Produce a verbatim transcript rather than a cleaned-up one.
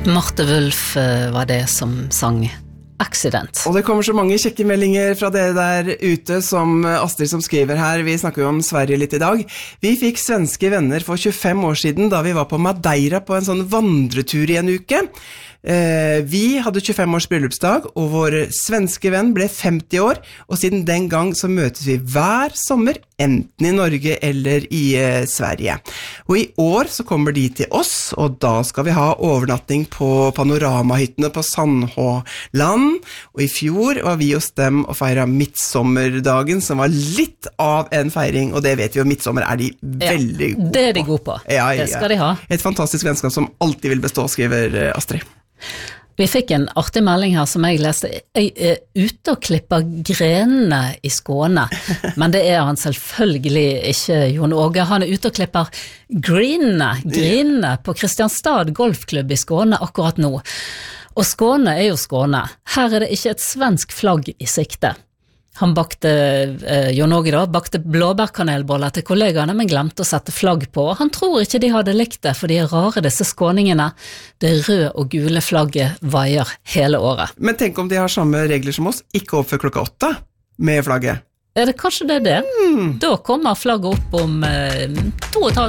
Marte Wulf var det som sang Accident. Og det kommer så mange kjekke meldinger fra dere der ute, som Astrid som skriver her. Vi snakker jo om Sverige litt i dag. Vi fikk svenske venner for tjuefem år siden da vi var på Madeira på en sånn vandretur i en uke. Eh, vi hadde tjuefem års bryllupsdag, og vår svenske venn ble femti år, og siden den gang så møtes vi hver sommer, enten i Norge eller i eh, Sverige. Og i år så kommer de til oss, og da skal vi ha overnatting på panoramahyttene på Sandhåland, og i fjor var vi hos dem og feiret midtsommerdagen, som var litt av en feiring, og det vet vi jo, midtsommer er de veldig ja, gode på. Det er de gode på, ja, ja. Det skal de ha. Et fantastisk vennskap som alltid vil bestå, skriver eh, Astrid. Vi fikk en artig melding her som jeg leste. Jeg er ute og klipper grenene i Skåne, men det er han selvfølgelig ikke, Jon Åge. Han er ute og klipper greenene, greenene på Kristianstad Golfklubb i Skåne akkurat nå. Og Skåne er jo Skåne. Her er det ikke et svensk flagg i sikte. Han bakte, eh, Jon Åge da, bakte blåbærkanelboller til kollegaene, men glemte å sette flagg på. Han tror ikke de hadde likt det, for de er rare disse skåningene. Det røde og gule flagget vaier hele året. Men tenk om de har samme regler som oss, ikke opp før klokka åtte med flagget. Er det kanskje det er det? Mm. Da kommer flagget opp om eh, to og et halvt